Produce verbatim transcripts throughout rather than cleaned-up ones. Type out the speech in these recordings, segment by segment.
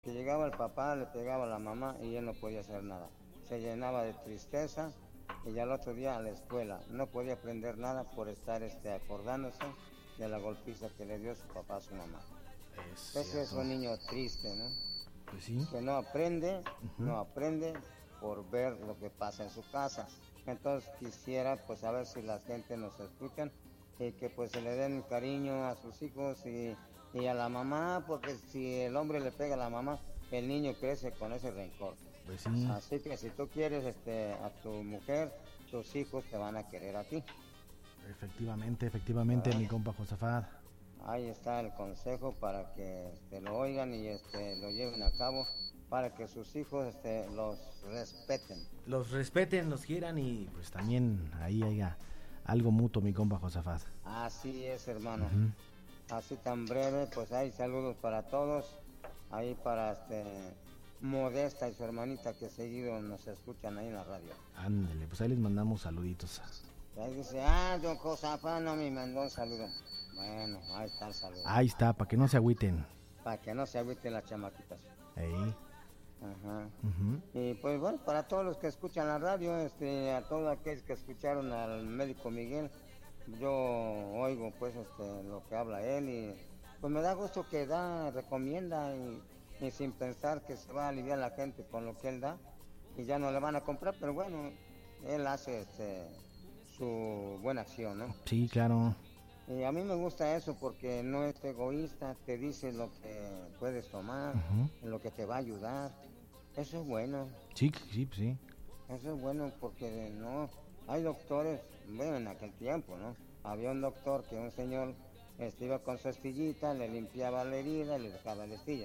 Que llegaba el papá, le pegaba a la mamá y él no podía hacer nada. Se llenaba de tristeza y ya el otro día a la escuela. No podía aprender nada por estar este, acordándose de la golpiza que le dio su papá a su mamá. Es Ese es un niño triste, ¿no? Pues sí. Que no aprende, uh-huh. no aprende por ver lo que pasa en su casa. Entonces quisiera pues a ver si la gente nos escuchan y que pues se le den cariño a sus hijos y, y a la mamá, porque si el hombre le pega a la mamá, el niño crece con ese rencor. Pues sí. Así que si tú quieres este, a tu mujer, tus hijos te van a querer a ti. Efectivamente, efectivamente, ah. mi compa Josafat. Ahí está el consejo para que este, lo oigan y este, lo lleven a cabo, para que sus hijos este, los respeten. Los respeten, los quieran y pues también ahí haya algo mutuo, mi compa Josafat. Así es, hermano. Uh-huh. Así tan breve, pues hay saludos para todos. Ahí para este Modesta y su hermanita que seguido nos escuchan ahí en la radio. Ándale, pues ahí les mandamos saluditos. Ahí dice, ah, don Josafat no me mandó un saludo. Bueno, ahí está el saludo. Ahí está, para que no se agüiten. Para que no se agüiten las chamaquitas. Ahí. Ajá. Uh-huh. Y pues bueno, para todos los que escuchan la radio, este, a todos aquellos que escucharon al médico Miguel, yo oigo pues este lo que habla él y pues me da gusto que da, recomienda y, y sin pensar que se va a aliviar la gente con lo que él da y ya no le van a comprar, pero bueno, él hace este su buena acción, ¿no? Sí, claro. Y a mí me gusta eso porque no es egoísta, te dice lo que puedes tomar, uh-huh. lo que te va a ayudar. Eso es bueno. Sí, sí, sí. Eso es bueno porque no, hay doctores, bueno, en aquel tiempo, ¿no? Había un doctor que un señor este, iba con su astillita, le limpiaba la herida y le dejaba la astilla.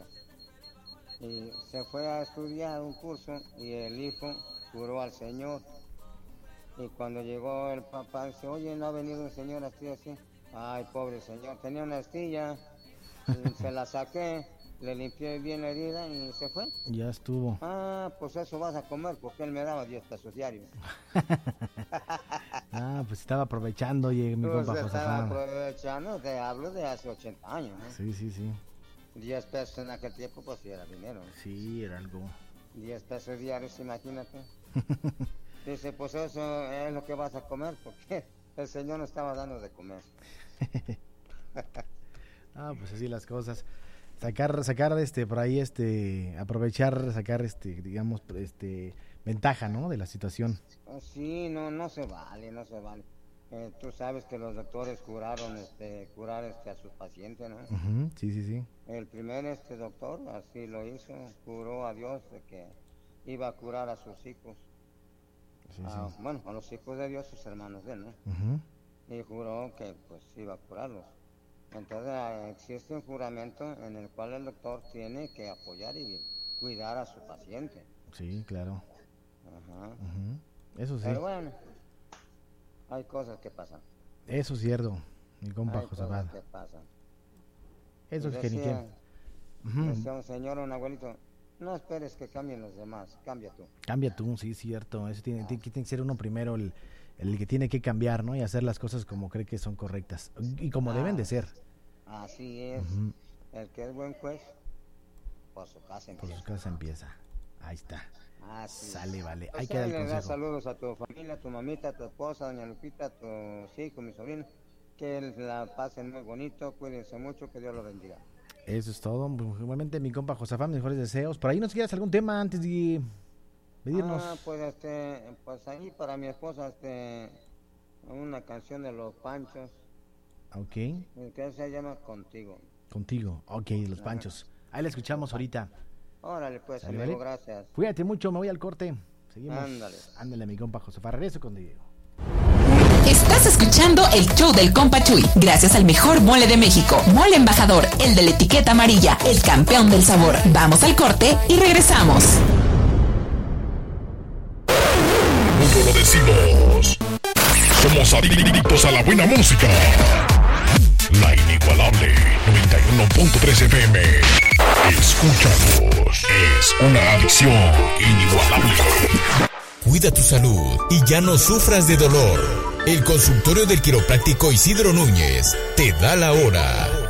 Y se fue a estudiar un curso y el hijo curó al señor. Y cuando llegó el papá, dice, oye, ¿no ha venido un señor así así? Ay, pobre señor, tenía una astilla, y se la saqué, le limpié bien la herida y se fue. Ya estuvo. Ah, pues eso vas a comer, porque él me daba diez pesos diarios. Ah, pues estaba aprovechando, oye, mi pues compa Josafat. Estaba aprovechando, te hablo de hace ochenta años, ¿no? Sí, sí, sí. diez pesos en aquel tiempo, pues sí era dinero. Sí, era algo. diez pesos diarios, imagínate. Dice, pues eso es lo que vas a comer, porque el señor no estaba dando de comer. Ah, pues así las cosas. Sacar, sacar este, por ahí, este, aprovechar, sacar, este, digamos, este, ventaja, ¿no? De la situación. Sí, no, no se vale, no se vale. Eh, tú sabes que los doctores curaron, este, curar, este, a sus pacientes, ¿no? Uh-huh, sí, sí, sí. El primer, este, doctor, así lo hizo, juró a Dios de que iba a curar a sus hijos. Sí, ah, sí. Bueno, a los hijos de Dios, sus hermanos de él, ¿no? Uh-huh. Y juró que pues iba a curarlos. Entonces existe un juramento en el cual el doctor tiene que apoyar y cuidar a su paciente. Sí, claro. Ajá. Uh-huh. Eso sí. Pero bueno, hay cosas que pasan. Eso es cierto, mi compa hay Josafat. cosas que pasan. Eso y es que ni qué. Uh-huh. Decía un señor, un abuelito, no esperes que cambien los demás, cambia tú. Cambia tú, sí, cierto. Eso tiene, tiene, tiene que ser uno primero el, el que tiene que cambiar, ¿no? Y hacer las cosas como cree que son correctas y como ah, deben de ser. Así es. Uh-huh. El que es buen juez, por su casa empieza. Por su casa empieza. Ahí está. Así Sale, vale. Pues hay que dar el le consejo. das saludos a tu familia, a tu mamita, a tu esposa, doña Lupita, a tus hijos, mi sobrino. Que la pasen muy bonito, cuídense mucho, que Dios los bendiga. Eso es todo. Igualmente, mi compa Josafat, mis mejores deseos. ¿Por ahí nos quieras algún tema antes de pedirnos? Ah, pues este, pues ahí para mi esposa, este, una canción de Los Panchos. Ok. Que se llama Contigo. Contigo, ok, Los Panchos. Ahí la escuchamos ahorita. Órale, pues, Sale, amigo, vale. Gracias. Cuídate mucho, me voy al corte. Seguimos. Ándale. Ándale, mi compa Josafat. Regreso con Diego. Estás escuchando el show del compa Chuy, gracias al mejor mole de México, Mole Embajador, el de la etiqueta amarilla, el campeón del sabor. Vamos al corte y regresamos. Nosotros lo decimos. Somos adictos a la buena música. La inigualable noventa y uno punto tres F M. Escúchanos. Es una adicción inigualable. Cuida tu salud y ya no sufras de dolor. El consultorio del quiropráctico Isidro Núñez te da la hora.